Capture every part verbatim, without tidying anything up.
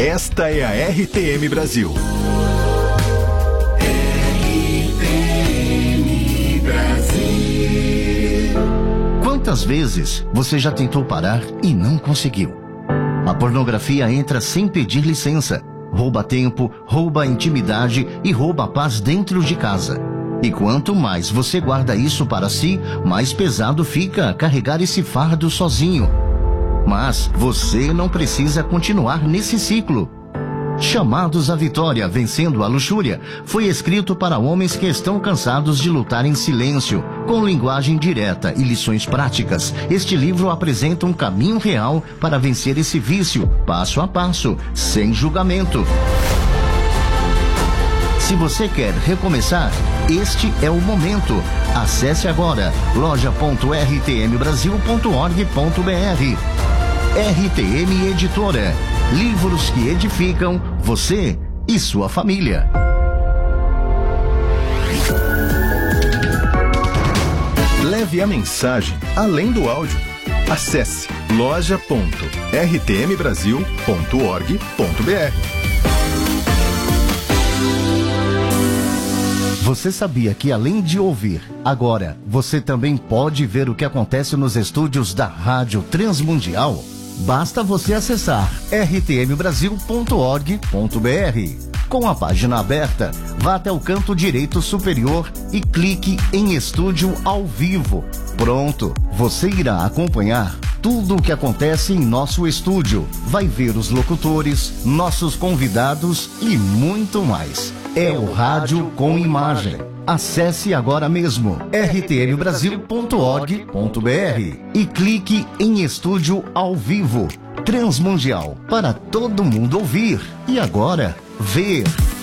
Esta é a R T M Brasil. R T M Brasil. Quantas vezes você já tentou parar e não conseguiu? A pornografia entra sem pedir licença, rouba tempo, rouba intimidade e rouba a paz dentro de casa. E quanto mais você guarda isso para si, mais pesado fica carregar esse fardo sozinho. Mas você não precisa continuar nesse ciclo. Chamados à Vitória, Vencendo a Luxúria, foi escrito para homens que estão cansados de lutar em silêncio, com linguagem direta e lições práticas. Este livro apresenta um caminho real para vencer esse vício, passo a passo, sem julgamento. Se você quer recomeçar, este é o momento. Acesse agora loja ponto r t m brasil ponto org ponto b r. R T M Editora. Livros que edificam você e sua família. Leve a mensagem além do áudio. Acesse loja ponto r t m brasil ponto org ponto b r. Você sabia que além de ouvir, agora você também pode ver o que acontece nos estúdios da Rádio Transmundial? Basta você acessar r t m brasil ponto org ponto b r. Com a página aberta, vá até o canto direito superior e clique em Estúdio ao Vivo. Pronto, você irá acompanhar tudo o que acontece em nosso estúdio. Vai ver os locutores, nossos convidados e muito mais. É o Rádio com Imagem. Acesse agora mesmo r t m brasil ponto org ponto b r e clique em Estúdio ao Vivo. Transmundial, para todo mundo ouvir e agora ver.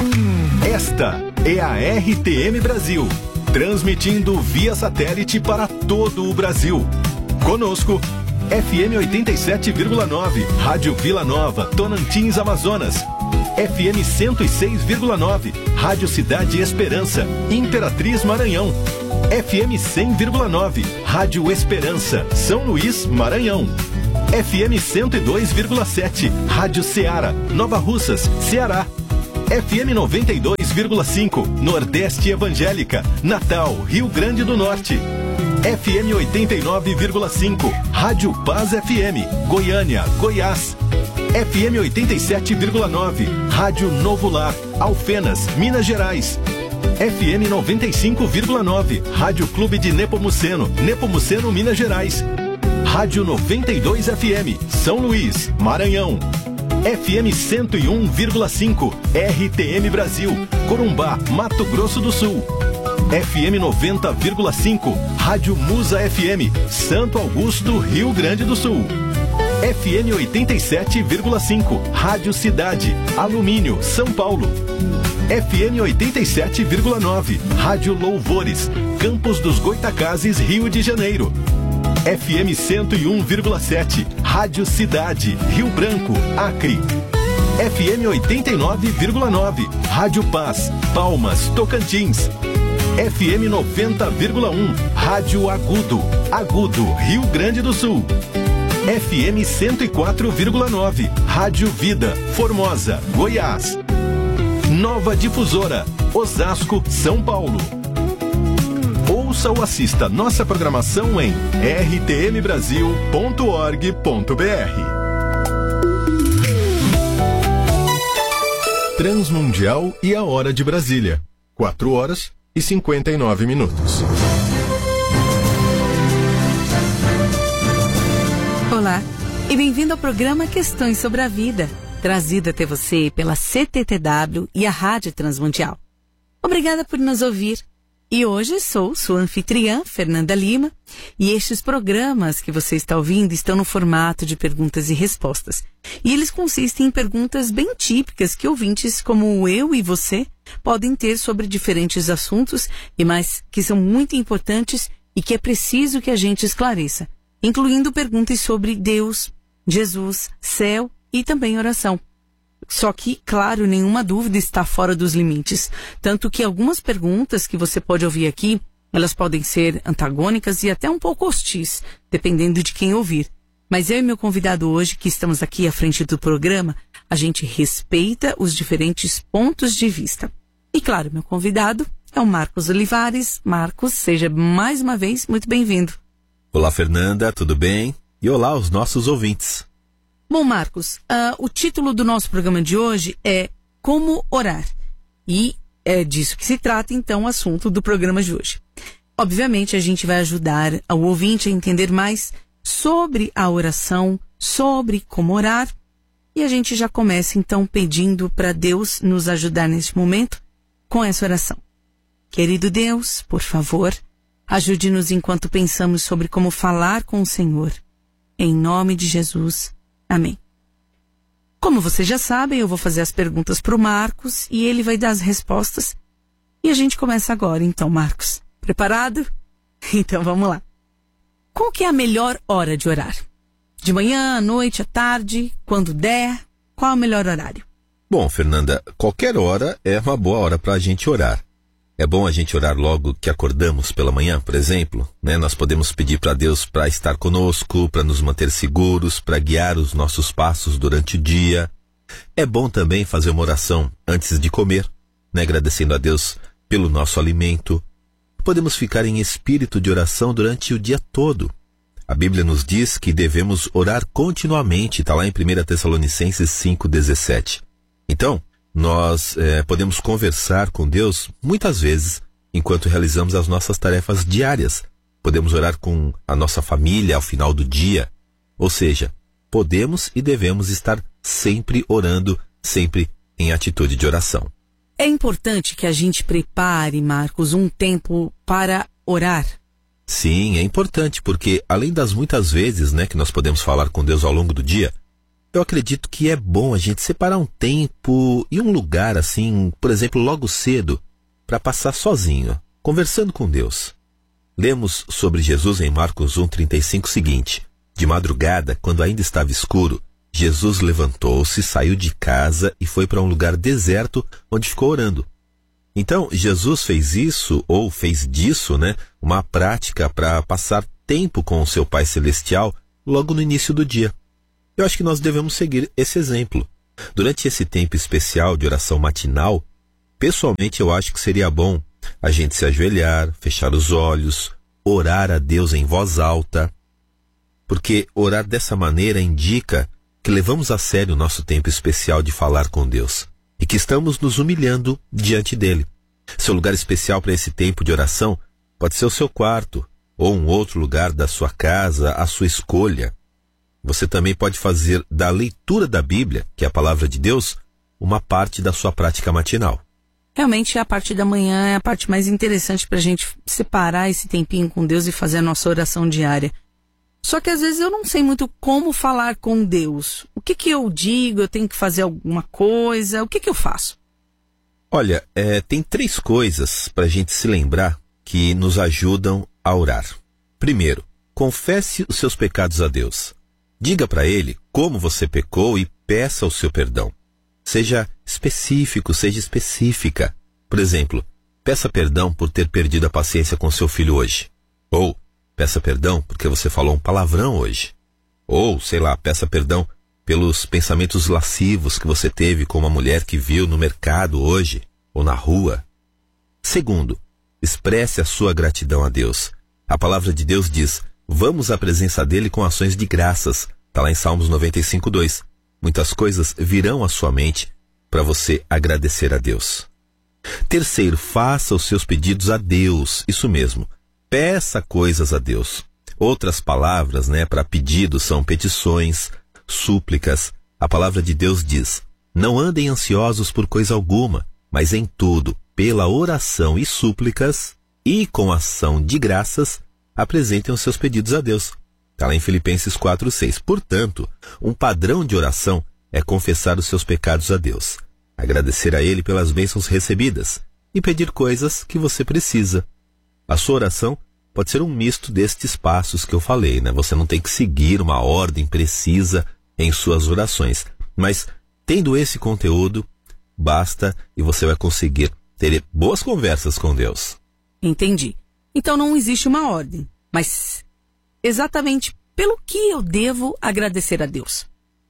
Esta é a R T M Brasil, transmitindo via satélite para todo o Brasil. Conosco, F M oitenta e sete vírgula nove, Rádio Vila Nova, Tonantins, Amazonas. F M cento e seis vírgula nove, Rádio Cidade Esperança, Imperatriz, Maranhão. F M cem vírgula nove, Rádio Esperança, São Luís, Maranhão. F M cento e dois vírgula sete, Rádio Ceará, Nova Russas, Ceará. F M noventa e dois vírgula cinco, Nordeste Evangélica, Natal, Rio Grande do Norte. F M oitenta e nove vírgula cinco, Rádio Paz F M, Goiânia, Goiás. F M oitenta e sete vírgula nove, Rádio Novo Lar, Alfenas, Minas Gerais. F M noventa e cinco vírgula nove, Rádio Clube de Nepomuceno, Nepomuceno, Minas Gerais. Rádio noventa e dois F M, São Luís, Maranhão. F M cento e um vírgula cinco, R T M Brasil, Corumbá, Mato Grosso do Sul. F M noventa vírgula cinco, Rádio Musa F M, Santo Augusto, Rio Grande do Sul. F M oitenta e sete vírgula cinco, Rádio Cidade, Alumínio, São Paulo. F M oitenta e sete vírgula nove, Rádio Louvores, Campos dos Goitacazes, Rio de Janeiro. F M cento e um vírgula sete, Rádio Cidade, Rio Branco, Acre. F M oitenta e nove vírgula nove, Rádio Paz, Palmas, Tocantins. F M noventa vírgula um, Rádio Agudo, Agudo, Rio Grande do Sul. F M cento e quatro vírgula nove, Rádio Vida, Formosa, Goiás. Nova Difusora, Osasco, São Paulo. Ouça ou assista nossa programação em r t m brasil ponto org ponto b r. Transmundial e a Hora de Brasília. quatro horas e cinquenta e nove minutos. Olá e bem-vindo ao programa Questões sobre a Vida, trazido até você pela C T T W e a Rádio Transmundial. Obrigada por nos ouvir. E hoje sou sua anfitriã, Fernanda Lima, e estes programas que você está ouvindo estão no formato de perguntas e respostas. E eles consistem em perguntas bem típicas que ouvintes como eu e você podem ter sobre diferentes assuntos, e mais que são muito importantes e que é preciso que a gente esclareça, incluindo perguntas sobre Deus, Jesus, céu e também oração. Só que, claro, nenhuma dúvida está fora dos limites. Tanto que algumas perguntas que você pode ouvir aqui, elas podem ser antagônicas e até um pouco hostis, dependendo de quem ouvir. Mas eu e meu convidado hoje, que estamos aqui à frente do programa, A gente respeita os diferentes pontos de vista. E claro, meu convidado é o Marcos Olivares. Marcos, seja mais uma vez muito bem-vindo. Olá, Fernanda, tudo bem? E olá aos nossos ouvintes. Bom, Marcos, uh, o título do nosso programa de hoje é Como Orar. E é disso que se trata, então, o assunto do programa de hoje. Obviamente, a gente vai ajudar o ouvinte a entender mais sobre a oração, sobre como orar. E a gente já começa, então, pedindo para Deus nos ajudar neste momento com essa oração. Querido Deus, por favor, ajude-nos enquanto pensamos sobre como falar com o Senhor. Em nome de Jesus. Amém. Como vocês já sabem, eu vou fazer as perguntas para o Marcos e ele vai dar as respostas. E a gente começa agora, então, Marcos. Preparado? Então, vamos lá. Qual que é a melhor hora de orar? De manhã, à noite, à tarde, quando der? Qual é o melhor horário? Bom, Fernanda, qualquer hora é uma boa hora para a gente orar. É bom a gente orar logo que acordamos pela manhã, por exemplo, né? Nós podemos pedir para Deus para estar conosco, para nos manter seguros, para guiar os nossos passos durante o dia. É bom também fazer uma oração antes de comer, né? Agradecendo a Deus pelo nosso alimento. Podemos ficar em espírito de oração durante o dia todo. A Bíblia nos diz que devemos orar continuamente, está lá em primeira Tessalonicenses cinco, dezessete. Então, nós é, podemos conversar com Deus muitas vezes enquanto realizamos as nossas tarefas diárias. Podemos orar com a nossa família ao final do dia. Ou seja, podemos e devemos estar sempre orando, sempre em atitude de oração. É importante que a gente prepare, Marcos, um tempo para orar. Sim, é importante, porque além das muitas vezes, né, que nós podemos falar com Deus ao longo do dia, eu acredito que é bom a gente separar um tempo e um lugar assim, por exemplo, logo cedo, para passar sozinho, conversando com Deus. Lemos sobre Jesus em Marcos um, trinta e cinco o seguinte: de madrugada, quando ainda estava escuro, Jesus levantou-se, saiu de casa e foi para um lugar deserto onde ficou orando. Então, Jesus fez isso, ou fez disso, né, uma prática para passar tempo com o seu Pai Celestial logo no início do dia. Eu acho que nós devemos seguir esse exemplo. Durante esse tempo especial de oração matinal, pessoalmente eu acho que seria bom a gente se ajoelhar, fechar os olhos, orar a Deus em voz alta, porque orar dessa maneira indica que levamos a sério o nosso tempo especial de falar com Deus e que estamos nos humilhando diante dele. Seu lugar especial para esse tempo de oração pode ser o seu quarto ou um outro lugar da sua casa, a sua escolha. Você também pode fazer da leitura da Bíblia, que é a palavra de Deus, uma parte da sua prática matinal. Realmente a parte da manhã é a parte mais interessante para a gente separar esse tempinho com Deus e fazer a nossa oração diária. Só que às vezes eu não sei muito como falar com Deus. O que que eu digo? Eu tenho que fazer alguma coisa? O que que eu faço? Olha, é, tem três coisas para a gente se lembrar que nos ajudam a orar. Primeiro, confesse os seus pecados a Deus. Diga para Ele como você pecou e peça o seu perdão. Seja específico, seja específica. Por exemplo, peça perdão por ter perdido a paciência com seu filho hoje. Ou, peça perdão porque você falou um palavrão hoje. Ou, sei lá, peça perdão pelos pensamentos lascivos que você teve com uma mulher que viu no mercado hoje ou na rua. Segundo, expresse a sua gratidão a Deus. A palavra de Deus diz: vamos à presença dele com ações de graças. Está lá em Salmos noventa e cinco, dois. Muitas coisas virão à sua mente para você agradecer a Deus. Terceiro, faça os seus pedidos a Deus. Isso mesmo. Peça coisas a Deus. Outras palavras, né, para pedido são petições, súplicas. A palavra de Deus diz: não andem ansiosos por coisa alguma, mas em tudo, pela oração e súplicas e com ação de graças, apresentem os seus pedidos a Deus. Está lá em Filipenses quatro, seis. Portanto, um padrão de oração é confessar os seus pecados a Deus, agradecer a Ele pelas bênçãos recebidas e pedir coisas que você precisa. A sua oração pode ser um misto destes passos que eu falei, né? Você não tem que seguir uma ordem precisa em suas orações, mas tendo esse conteúdo, basta e você vai conseguir ter boas conversas com Deus. Entendi. Então não existe uma ordem, mas exatamente pelo que eu devo agradecer a Deus?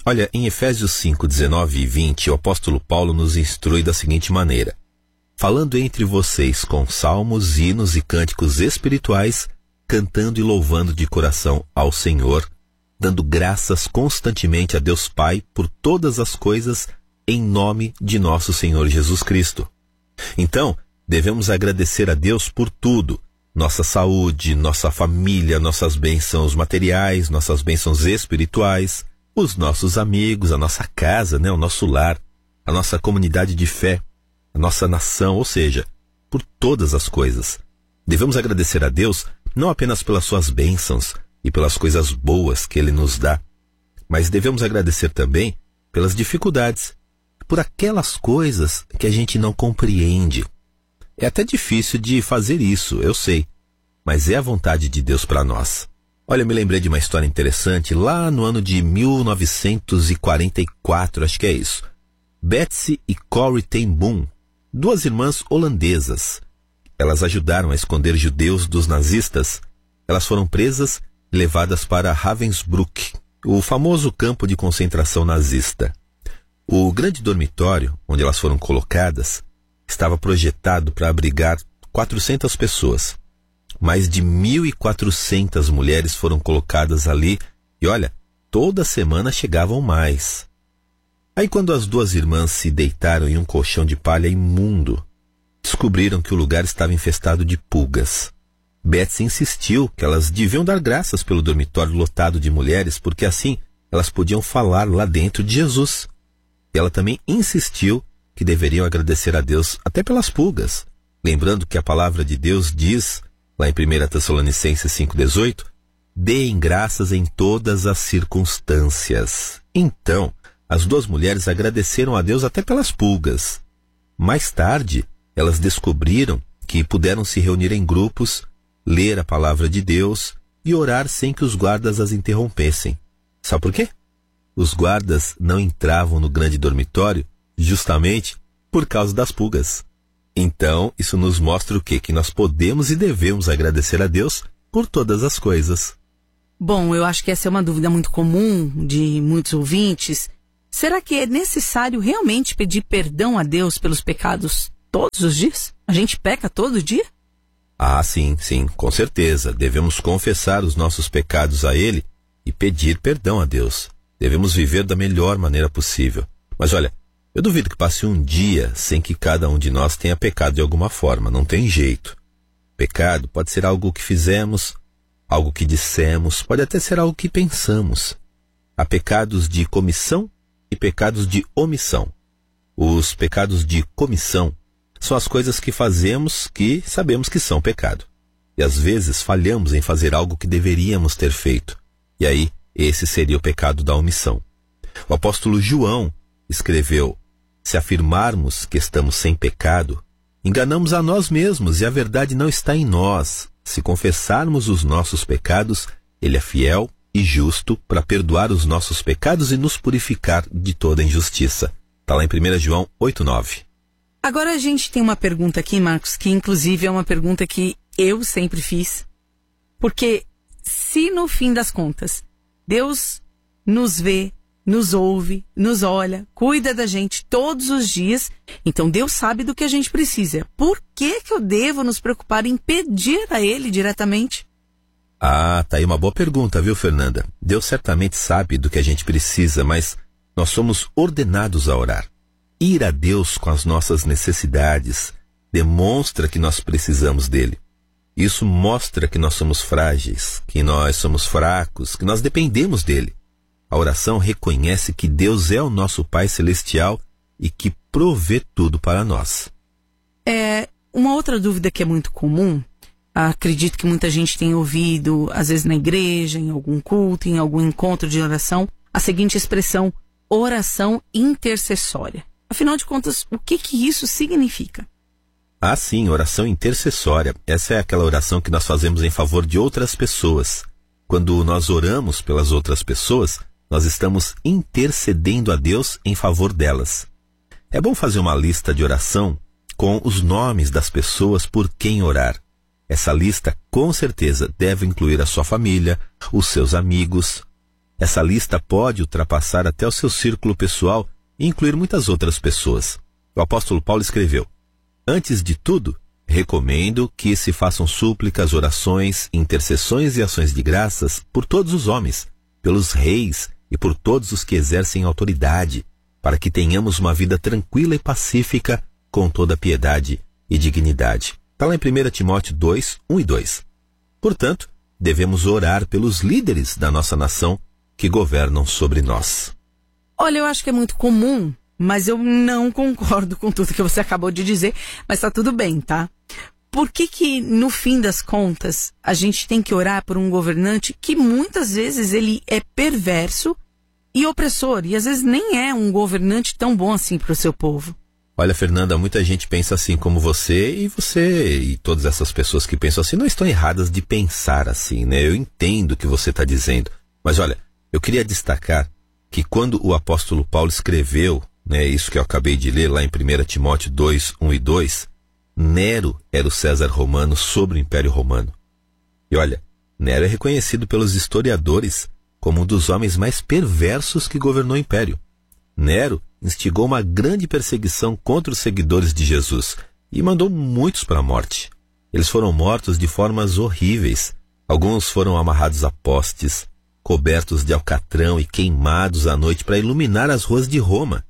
Olha, em Efésios cinco, dezenove e vinte, o apóstolo Paulo nos instrui da seguinte maneira: falando entre vocês com salmos, hinos e cânticos espirituais, cantando e louvando de coração ao Senhor, dando graças constantemente a Deus Pai por todas as coisas, em nome de nosso Senhor Jesus Cristo. Então, devemos agradecer a Deus por tudo: nossa saúde, nossa família, nossas bênçãos materiais, nossas bênçãos espirituais, os nossos amigos, a nossa casa, né, o nosso lar, a nossa comunidade de fé, a nossa nação, ou seja, por todas as coisas. Devemos agradecer a Deus não apenas pelas suas bênçãos e pelas coisas boas que Ele nos dá, mas devemos agradecer também pelas dificuldades, por aquelas coisas que a gente não compreende. É até difícil de fazer isso, eu sei, mas é a vontade de Deus para nós. Olha, eu me lembrei de uma história interessante lá no ano de mil novecentos e quarenta e quatro, acho que é isso. Betsy e Corrie ten Boom, duas irmãs holandesas. Elas ajudaram a esconder judeus dos nazistas. Elas foram presas e levadas para Ravensbrück, o famoso campo de concentração nazista. O grande dormitório onde elas foram colocadas estava projetado para abrigar quatrocentas pessoas. Mais de mil e quatrocentas mulheres foram colocadas ali e, olha, toda semana chegavam mais. Aí, quando as duas irmãs se deitaram em um colchão de palha imundo, descobriram que o lugar estava infestado de pulgas. Betsy insistiu que elas deviam dar graças pelo dormitório lotado de mulheres, porque assim elas podiam falar lá dentro de Jesus. E ela também insistiu que deveriam agradecer a Deus até pelas pulgas, lembrando que a palavra de Deus diz, lá em primeira Tessalonicenses cinco, dezoito, deem graças em todas as circunstâncias. Então, as duas mulheres agradeceram a Deus até pelas pulgas. Mais tarde, elas descobriram que puderam se reunir em grupos, ler a palavra de Deus e orar sem que os guardas as interrompessem. Sabe por quê? Os guardas não entravam no grande dormitório justamente por causa das pulgas. Então, isso nos mostra o quê? Que nós podemos e devemos agradecer a Deus por todas as coisas. Bom, eu acho que essa é uma dúvida muito comum de muitos ouvintes. Será que é necessário realmente pedir perdão a Deus pelos pecados todos os dias? A gente peca todo dia? Ah, sim, sim, com certeza. Devemos confessar os nossos pecados a Ele e pedir perdão a Deus. Devemos viver da melhor maneira possível. Mas olha, eu duvido que passe um dia sem que cada um de nós tenha pecado de alguma forma. Não tem jeito. Pecado pode ser algo que fizemos, algo que dissemos, pode até ser algo que pensamos. Há pecados de comissão e pecados de omissão. Os pecados de comissão são as coisas que fazemos que sabemos que são pecado. E às vezes falhamos em fazer algo que deveríamos ter feito. E aí, esse seria o pecado da omissão. O apóstolo João escreveu: se afirmarmos que estamos sem pecado, enganamos a nós mesmos e a verdade não está em nós. Se confessarmos os nossos pecados, Ele é fiel e justo para perdoar os nossos pecados e nos purificar de toda injustiça. Está lá em primeira João oito, nove. Agora a gente tem uma pergunta aqui, Marcos, que inclusive é uma pergunta que eu sempre fiz. Porque se no fim das contas Deus nos vê, nos ouve, nos olha, cuida da gente todos os dias, então Deus sabe do que a gente precisa. Por que que eu devo nos preocupar em pedir a Ele diretamente? Ah, tá aí uma boa pergunta, viu, Fernanda? Deus certamente sabe do que a gente precisa, mas nós somos ordenados a orar. Ir a Deus com as nossas necessidades demonstra que nós precisamos dele. Isso mostra que nós somos frágeis, que nós somos fracos, que nós dependemos dele. A oração reconhece que Deus é o nosso Pai Celestial e que provê tudo para nós. É, uma outra dúvida que é muito comum, acredito que muita gente tem ouvido, às vezes na igreja, em algum culto, em algum encontro de oração, a seguinte expressão: oração intercessória. Afinal de contas, o que que isso significa? Ah, sim, oração intercessória. Essa é aquela oração que nós fazemos em favor de outras pessoas. Quando nós oramos pelas outras pessoas, nós estamos intercedendo a Deus em favor delas. É bom fazer uma lista de oração com os nomes das pessoas por quem orar. Essa lista, com certeza, deve incluir a sua família, os seus amigos. Essa lista pode ultrapassar até o seu círculo pessoal e incluir muitas outras pessoas. O apóstolo Paulo escreveu: antes de tudo, recomendo que se façam súplicas, orações, intercessões e ações de graças por todos os homens, pelos reis e por todos os que exercem autoridade, para que tenhamos uma vida tranquila e pacífica, com toda piedade e dignidade. Está lá em primeira Timóteo dois, um e dois. Portanto, devemos orar pelos líderes da nossa nação que governam sobre nós. Olha, eu acho que é muito comum, mas eu não concordo com tudo que você acabou de dizer, mas tá tudo bem, tá? Por que que, no fim das contas, a gente tem que orar por um governante que muitas vezes ele é perverso e opressor, e às vezes nem é um governante tão bom assim para o seu povo? Olha, Fernanda, muita gente pensa assim como você, e você e todas essas pessoas que pensam assim não estão erradas de pensar assim, né? Eu entendo o que você está dizendo, mas olha, eu queria destacar que quando o apóstolo Paulo escreveu, né, isso que eu acabei de ler lá em primeira Timóteo dois, um e dois, Nero era o César romano sobre o Império Romano. E olha, Nero é reconhecido pelos historiadores como um dos homens mais perversos que governou o Império. Nero instigou uma grande perseguição contra os seguidores de Jesus e mandou muitos para a morte. Eles foram mortos de formas horríveis. Alguns foram amarrados a postes, cobertos de alcatrão e queimados à noite para iluminar as ruas de Roma.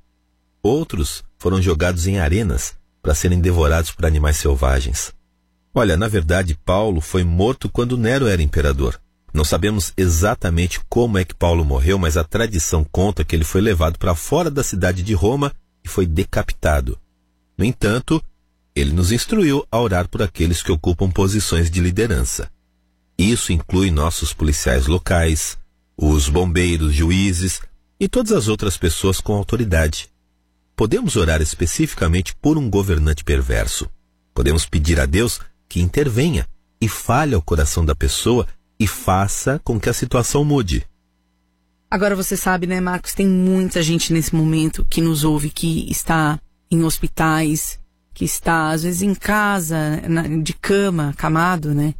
Outros foram jogados em arenas para serem devorados por animais selvagens. Olha, na verdade, Paulo foi morto quando Nero era imperador. Não sabemos exatamente como é que Paulo morreu, mas a tradição conta que ele foi levado para fora da cidade de Roma e foi decapitado. No entanto, ele nos instruiu a orar por aqueles que ocupam posições de liderança. Isso inclui nossos policiais locais, os bombeiros, juízes e todas as outras pessoas com autoridade. Podemos orar especificamente por um governante perverso. Podemos pedir a Deus que intervenha e fale ao coração da pessoa e faça com que a situação mude. Agora você sabe, né, Marcos, tem muita gente nesse momento que nos ouve, que está em hospitais, que está às vezes em casa, na, de cama, acamado, né?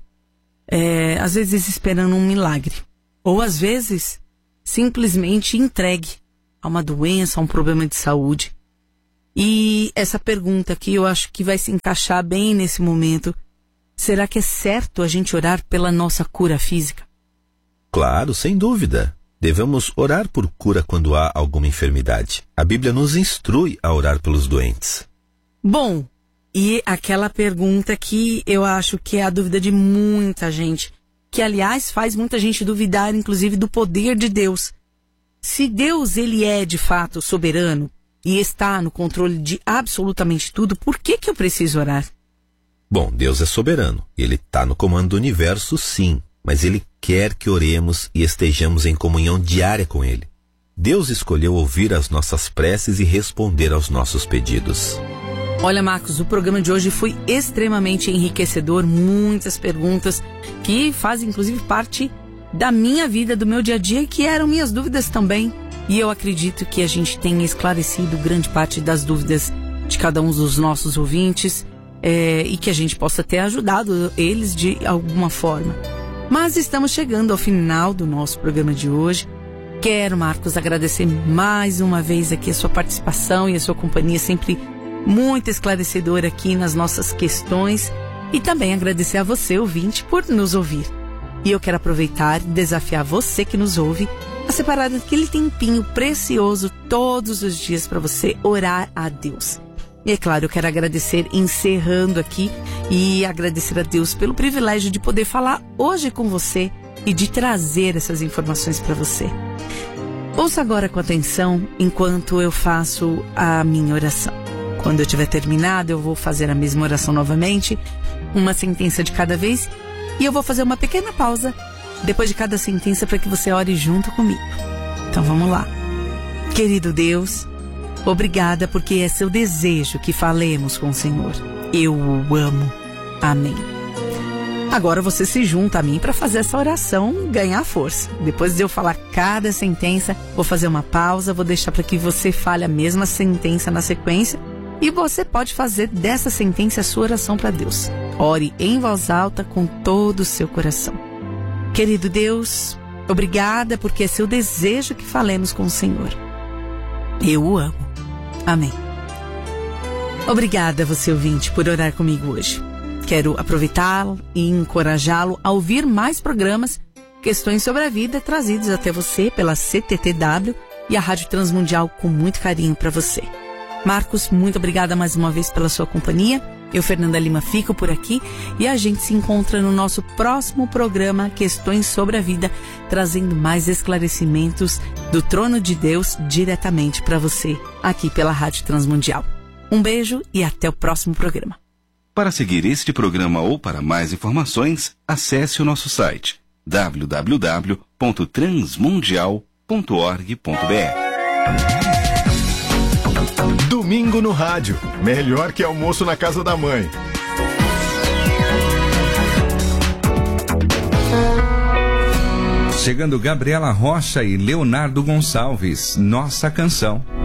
É, às vezes esperando um milagre. Ou às vezes simplesmente entregue a uma doença, a um problema de saúde. E essa pergunta aqui eu acho que vai se encaixar bem nesse momento. Será que é certo a gente orar pela nossa cura física? Claro, sem dúvida. Devemos orar por cura quando há alguma enfermidade. A Bíblia nos instrui a orar pelos doentes. Bom, e aquela pergunta que eu acho que é a dúvida de muita gente, que aliás faz muita gente duvidar inclusive do poder de Deus. Se Deus ele é de fato soberano e está no controle de absolutamente tudo, por que que eu preciso orar? Bom, Deus é soberano. Ele está no comando do universo, sim. Mas Ele quer que oremos e estejamos em comunhão diária com Ele. Deus escolheu ouvir as nossas preces e responder aos nossos pedidos. Olha, Marcos, o programa de hoje foi extremamente enriquecedor. Muitas perguntas que fazem inclusive parte da minha vida, do meu dia a dia, que eram minhas dúvidas também. E eu acredito que a gente tenha esclarecido grande parte das dúvidas de cada um dos nossos ouvintes. É, e que a gente possa ter ajudado eles de alguma forma. Mas estamos chegando ao final do nosso programa de hoje. Quero, Marcos, agradecer mais uma vez aqui a sua participação e a sua companhia, sempre muito esclarecedora aqui nas nossas questões. E também agradecer a você, ouvinte, por nos ouvir. E eu quero aproveitar e desafiar você que nos ouve a separar aquele tempinho precioso todos os dias para você orar a Deus. E é claro, eu quero agradecer, encerrando aqui, e agradecer a Deus pelo privilégio de poder falar hoje com você e de trazer essas informações para você. Ouça agora com atenção enquanto eu faço a minha oração. Quando eu tiver terminado, eu vou fazer a mesma oração novamente, uma sentença de cada vez, e eu vou fazer uma pequena pausa depois de cada sentença para que você ore junto comigo. Então vamos lá. Querido Deus, obrigada porque é seu desejo que falemos com o Senhor. Eu o amo. Amém. Agora você se junta a mim para fazer essa oração ganhar força. Depois de eu falar cada sentença, vou fazer uma pausa, vou deixar para que você fale a mesma sentença na sequência e você pode fazer dessa sentença a sua oração para Deus. Ore em voz alta com todo o seu coração. Querido Deus, Obrigada porque é seu desejo que falemos com o Senhor. Eu o amo. Amém. Obrigada, você ouvinte, por orar comigo hoje. Quero aproveitá-lo e encorajá-lo a ouvir mais programas, questões sobre a vida, trazidos até você pela C T T W e a Rádio Transmundial com muito carinho para você. Marcos, muito obrigada mais uma vez pela sua companhia. Eu, Fernanda Lima, fico por aqui e a gente se encontra no nosso próximo programa Questões sobre a Vida, trazendo mais esclarecimentos do trono de Deus diretamente para você, aqui pela Rádio Transmundial. Um beijo e até o próximo programa. Para seguir este programa ou para mais informações, acesse o nosso site w w w ponto transmundial ponto org ponto b r. Domingo no rádio. Melhor que almoço na casa da mãe. Chegando Gabriela Rocha e Leonardo Gonçalves, Nossa Canção.